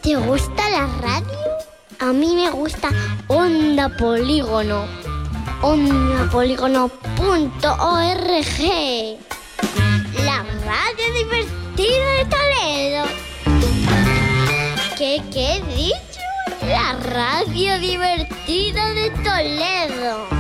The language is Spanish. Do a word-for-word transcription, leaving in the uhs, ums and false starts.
¿Te gusta la radio? A mí me gusta Onda Polígono. onda polígono punto org. La radio divertida de Toledo. ¿Qué, qué he dicho? La radio divertida de Toledo.